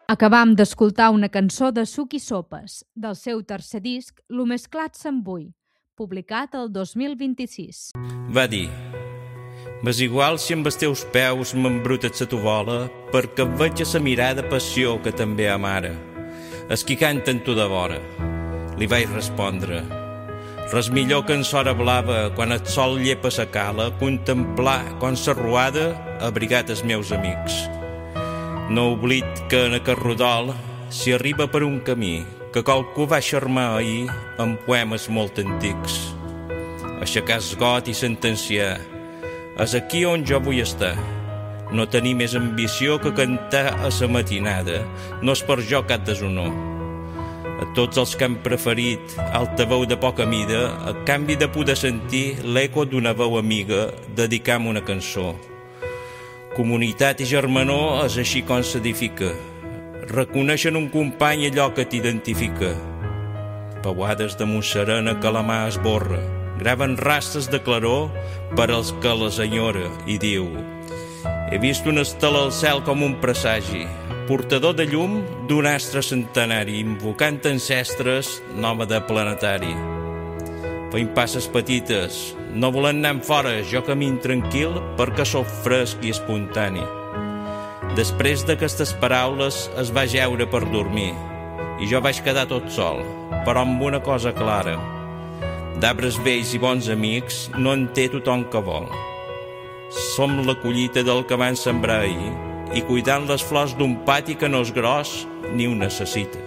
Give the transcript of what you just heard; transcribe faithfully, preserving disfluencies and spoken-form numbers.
Acabam d'escoltar una cançó de Suc i Sopes, del seu tercer disc, Lo mesclat se'n vull, publicat el dos mil vint-i-sis. Va dir: «M'és igual si amb els teus peus m'embrutes la tovola, perquè veig a la mirada passió que també amara. Es qui canta en tu de vora». Li vaig respondre: «Res millor que en sora blava, quan el sol llepa sa cala, contemplar com sa ruada ha abrigat els meus amics. No oblid que en aquest rodol s'hi arriba per un camí que qualcú va xermar ahir amb poemes molt antics. Aixecar el got i sentenciar: és aquí on jo vull estar. No tenir més ambició que cantar a sa matinada, no és per jo cap deshonor. A tots els que han preferit alta veu de poca mida, a canvi de poder sentir l'eco d'una veu amiga, dedicam una cançó. Comunitat i germanor és així com s'edifica. Reconeixen un company allò que t'identifica. Pauades de Montserena que la mà esborra, graven rastres de claror per als que les enyora, i diu: he vist una estela al cel com un presagi, portador de llum d'un astre centenari, invocant ancestres, nòmada planetari. Feim passes petites, no volent anar fora, jo camin tranquil perquè sóc fresc i espontani. Després d'aquestes paraules es va jeure per dormir i jo vaig quedar tot sol, però amb una cosa clara: d'arbres vells i bons amics no en té tothom que vol. Som la collita del que van sembrar ahir i cuidant les flors d'un pati que no és gros ni ho necessita.